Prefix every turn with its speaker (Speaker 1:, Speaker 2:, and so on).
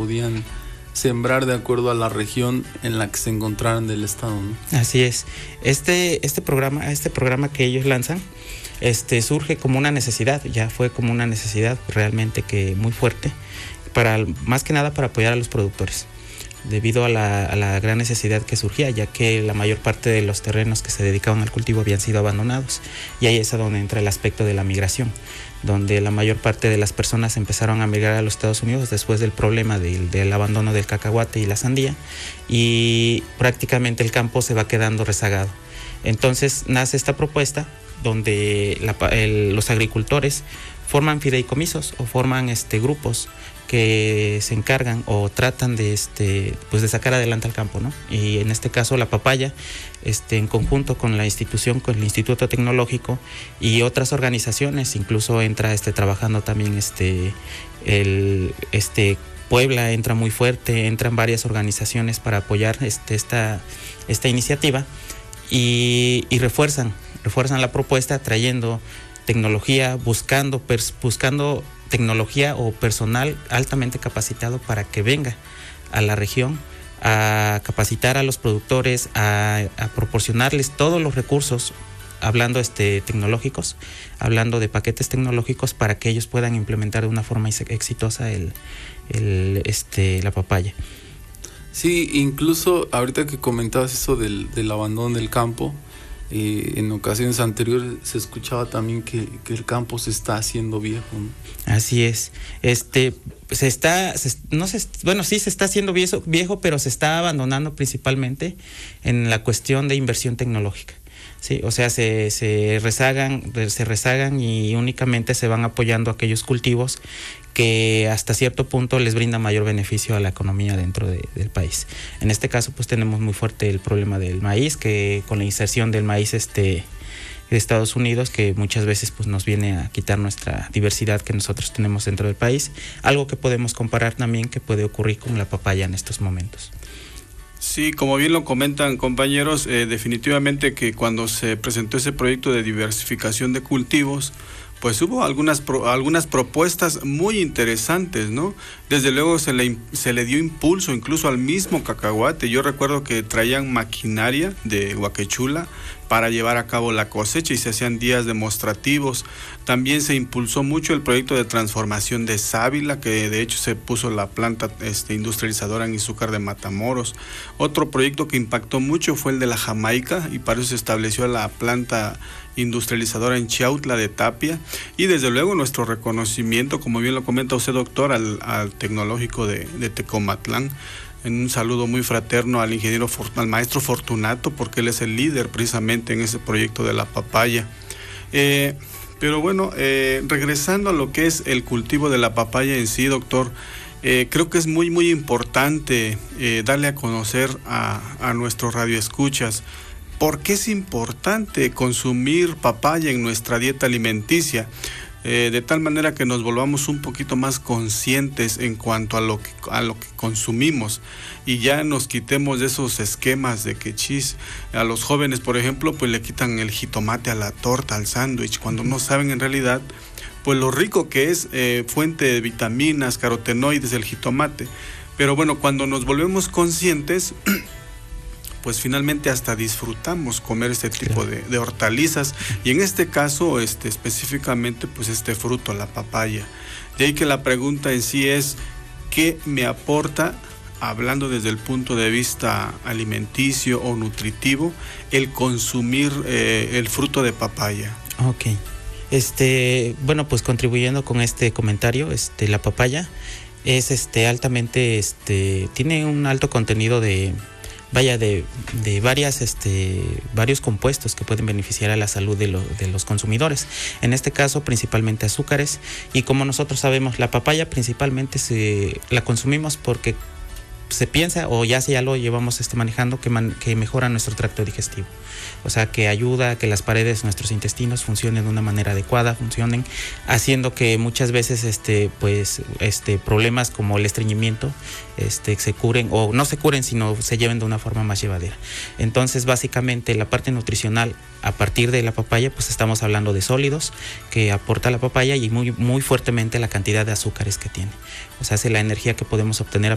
Speaker 1: podían sembrar de acuerdo a la región en la que se encontraran del estado, ¿no?
Speaker 2: Así es. Este programa que ellos lanzan, surge como una necesidad, ya fue como una necesidad realmente que muy fuerte, más que nada para apoyar a los productores, debido a la gran necesidad que surgía, ya que la mayor parte de los terrenos que se dedicaban al cultivo habían sido abandonados, y ahí es a donde entra el aspecto de la migración, donde la mayor parte de las personas empezaron a migrar a los Estados Unidos después del problema del abandono del cacahuate y la sandía, y prácticamente el campo se va quedando rezagado. Entonces nace esta propuesta donde los agricultores forman fideicomisos o forman grupos que se encargan o tratan de sacar adelante al campo, ¿no? Y en este caso la papaya, en conjunto con la institución, con el Instituto Tecnológico y otras organizaciones, incluso entra trabajando también Puebla entra muy fuerte, entran varias organizaciones para apoyar esta iniciativa y refuerzan la propuesta trayendo tecnología, buscando tecnología o personal altamente capacitado para que venga a la región a capacitar a los productores, a proporcionarles todos los recursos, hablando tecnológicos, hablando de paquetes tecnológicos para que ellos puedan implementar de una forma exitosa la papaya.
Speaker 1: Sí, incluso ahorita que comentabas eso del abandono del campo, en ocasiones anteriores se escuchaba también que el campo se está haciendo viejo, ¿no?
Speaker 2: Así es. Se está haciendo viejo, pero se está abandonando principalmente en la cuestión de inversión tecnológica. Sí, o sea, se rezagan y únicamente se van apoyando aquellos cultivos que hasta cierto punto les brinda mayor beneficio a la economía dentro del país. En este caso, pues tenemos muy fuerte el problema del maíz, que con la inserción del maíz de Estados Unidos, que muchas veces pues nos viene a quitar nuestra diversidad que nosotros tenemos dentro del país, algo que podemos comparar también que puede ocurrir con la papaya en estos momentos.
Speaker 3: Sí, como bien lo comentan compañeros, definitivamente que cuando se presentó ese proyecto de diversificación de cultivos, pues hubo algunas propuestas muy interesantes, ¿no? Desde luego se le dio impulso incluso al mismo cacahuate. Yo recuerdo que traían maquinaria de Huaquechula para llevar a cabo la cosecha y se hacían días demostrativos. También se impulsó mucho el proyecto de transformación de sábila, que de hecho se puso la planta industrializadora en Izúcar de Matamoros. Otro proyecto que impactó mucho fue el de la Jamaica, y para eso se estableció la planta industrializadora en Chiautla de Tapia, y desde luego nuestro reconocimiento, como bien lo comenta usted, doctor, al tecnológico de Tecomatlán. En un saludo muy fraterno al maestro Fortunato, porque él es el líder precisamente en ese proyecto de la papaya. Pero bueno, regresando a lo que es el cultivo de la papaya en sí, doctor, creo que es muy muy importante darle a conocer a nuestros radioescuchas por qué es importante consumir papaya en nuestra dieta alimenticia, de tal manera que nos volvamos un poquito más conscientes en cuanto a lo que consumimos, y ya nos quitemos de esos esquemas de que a los jóvenes, por ejemplo, pues le quitan el jitomate a la torta, al sándwich, cuando no saben en realidad pues lo rico que es, fuente de vitaminas, carotenoides, el jitomate. Pero bueno, cuando nos volvemos conscientes, pues finalmente hasta disfrutamos comer este tipo de hortalizas, y en este caso específicamente pues este fruto, la papaya. De ahí que la pregunta en sí es, ¿qué me aporta, hablando desde el punto de vista alimenticio o nutritivo, el consumir el fruto de papaya?
Speaker 2: Ok. Bueno, pues contribuyendo con este comentario, la papaya es altamente, tiene un alto contenido de varios compuestos que pueden beneficiar a la salud de los consumidores. En este caso, principalmente azúcares, y como nosotros sabemos, la papaya principalmente la consumimos porque se piensa, o ya lo llevamos manejando, que mejora nuestro tracto digestivo. O sea, que ayuda a que las paredes de nuestros intestinos funcionen de una manera adecuada, haciendo que muchas veces problemas como el estreñimiento se curen, o no se curen, sino se lleven de una forma más llevadera. Entonces, básicamente, la parte nutricional a partir de la papaya, pues estamos hablando de sólidos que aporta la papaya, y muy, muy fuertemente la cantidad de azúcares que tiene. O sea, es la energía que podemos obtener